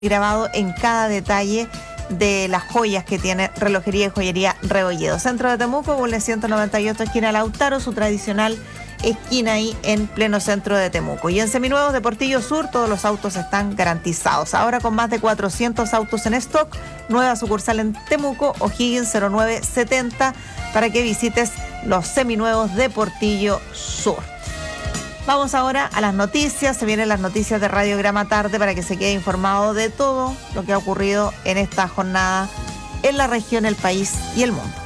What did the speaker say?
grabado en cada detalle de las joyas que tiene Relojería y Joyería Rebolledo. Centro de Temuco, Bulnes 198, esquina Lautaro, su tradicional esquina ahí en pleno centro de Temuco. Y en Seminuevos de Portillo Sur, todos los autos están garantizados. Ahora con más de 400 autos en stock, nueva sucursal en Temuco, O'Higgins 0970, para que visites los Seminuevos de Portillo Sur. Vamos ahora a las noticias. Se vienen las noticias de Radiograma Tarde para que se quede informado de todo lo que ha ocurrido en esta jornada en la región, el país y el mundo.